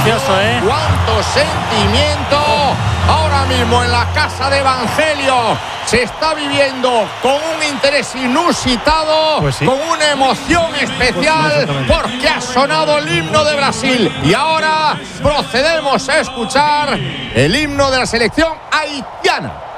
precioso, ¿eh? ¡Cuánto sentimiento! Ahora mismo en la casa de Evangelio se está viviendo con un interés inusitado, Pues sí, con una emoción especial, porque ha sonado el himno de Brasil. Y ahora procedemos a escuchar el himno de la selección haitiana.